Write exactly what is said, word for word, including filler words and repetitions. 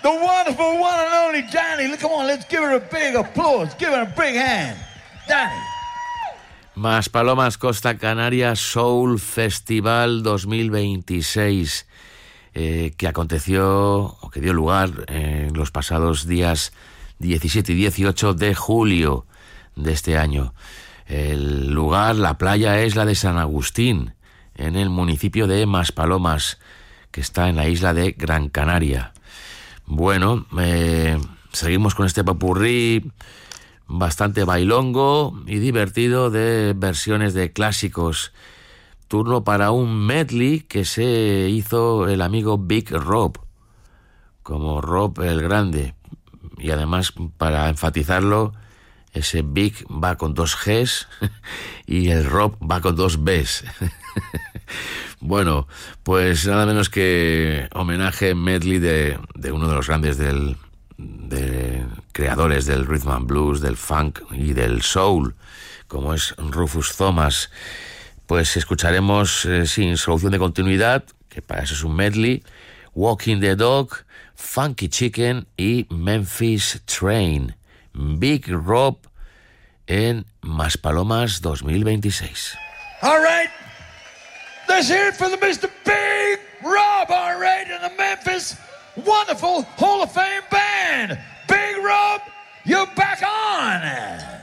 the wonderful one and only Danny. Come on, let's give her a big applause. Give her a big hand. Danny. Maspalomas Costa Canaria Soul Festival dos mil veintiséis, eh, que aconteció, o que dio lugar en los pasados días diecisiete y dieciocho de julio de este año. El lugar, la playa, es la de San Agustín, en el municipio de Maspalomas, que está en la isla de Gran Canaria. Bueno, eh, seguimos con este popurrí bastante bailongo y divertido de versiones de clásicos. Turno para un medley que se hizo el amigo Big Rob, como Rob el Grande. Y además, para enfatizarlo, ese Big va con dos Gs y el Rob va con dos Bs. Bueno, pues nada menos que homenaje medley de, de uno de los grandes del, de creadores del rhythm and blues, del funk y del soul, como es Rufus Thomas. Pues escucharemos eh, sin solución de continuidad, que para eso es un medley, Walking the Dog, Funky Chicken y Memphis Train. Big Rob en Maspalomas dos mil veintiséis. All right. Let's hear it for the Mister Big Rob, all right, and the Memphis wonderful Hall of Fame band. Big Rob, you're back on.